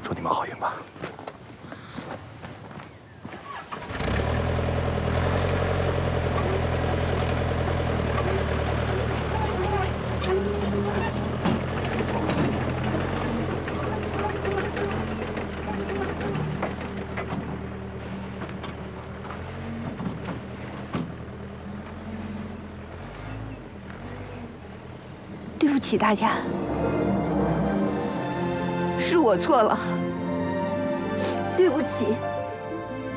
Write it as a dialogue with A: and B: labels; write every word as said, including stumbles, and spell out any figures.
A: 祝你们好运吧。
B: 对不起大家，是我错了，对不起。